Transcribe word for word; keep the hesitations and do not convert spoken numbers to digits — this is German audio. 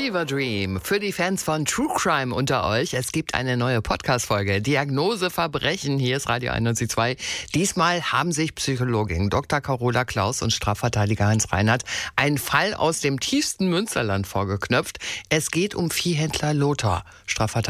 Fever Dream. Für die Fans von True Crime unter euch, es gibt eine neue Podcast-Folge. Diagnose Verbrechen. Hier ist Radio einundneunzig Komma zwei. Diesmal haben sich Psychologin Doktor Carola Klaus und Strafverteidiger Hans Reinhardt einen Fall aus dem tiefsten Münsterland vorgeknöpft. Es geht um Viehhändler Lothar. Strafverteidiger